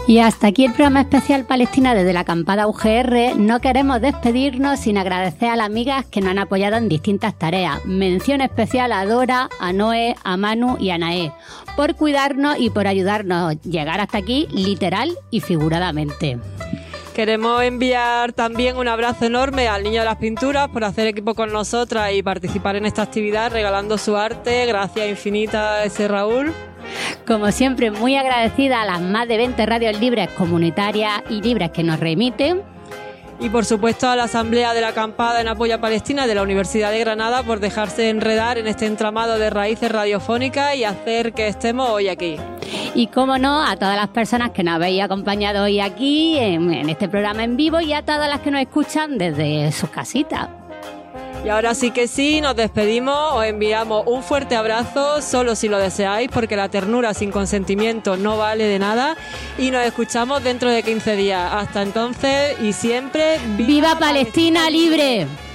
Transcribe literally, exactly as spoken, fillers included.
Y hasta aquí el programa especial Palestina desde la acampada U G R. No queremos despedirnos sin agradecer a las amigas que nos han apoyado en distintas tareas. Mención especial a Dora, a Noé, a Manu y a Naé por cuidarnos y por ayudarnos a llegar hasta aquí literal y figuradamente. Queremos enviar también un abrazo enorme al Niño de las Pinturas por hacer equipo con nosotras y participar en esta actividad regalando su arte. Gracias infinitas a ese Raúl. Como siempre, muy agradecida a las más de veinte radios libres, comunitarias y libres que nos remiten. Y por supuesto a la Asamblea de la Acampada en Apoyo a Palestina de la Universidad de Granada por dejarse enredar en este entramado de raíces radiofónicas y hacer que estemos hoy aquí. Y cómo no, a todas las personas que nos habéis acompañado hoy aquí en, en este programa en vivo y a todas las que nos escuchan desde sus casitas. Y ahora sí que sí, nos despedimos, os enviamos un fuerte abrazo, solo si lo deseáis, porque la ternura sin consentimiento no vale de nada, y nos escuchamos dentro de quince días. Hasta entonces y siempre, ¡Viva, ¡Viva Palestina, Palestina libre!